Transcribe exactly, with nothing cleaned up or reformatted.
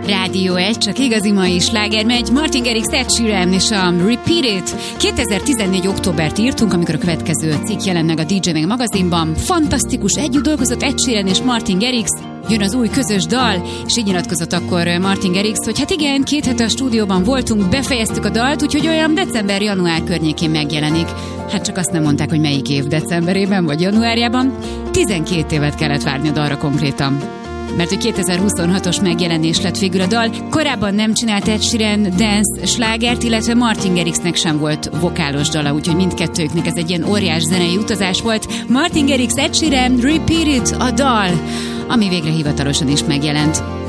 Rádió egy, csak igazi mai sláger megy. Martin Garrix, Ed Sheeran és a Repeat It. kétezer-tizennégy októbert írtunk, amikor a következő cikk jelent meg a dé dzsé Mag magazinban. Fantasztikus, együtt dolgozott Ed Sheeran és Martin Garrix. Jön az új közös dal, és így nyilatkozott akkor Martin Garrix, hogy hát igen, két hete a stúdióban voltunk, befejeztük a dalt, úgyhogy olyan december-január környékén megjelenik. Hát csak azt nem mondták, hogy melyik év decemberében vagy januárjában. tizenkét évet kellett várni a dalra konkrétan. Mert hogy kétezer-huszonhatos megjelenés lett végül a dal. Korábban nem csinált Ed Sheeran dance slágert, illetve Martin Garrixnek sem volt vokálos dala, úgyhogy mindkettőjüknek ez egy ilyen óriás zenei utazás volt. Martin Garrix, Ed Sheeran, Repeat It, a dal, ami végre hivatalosan is megjelent.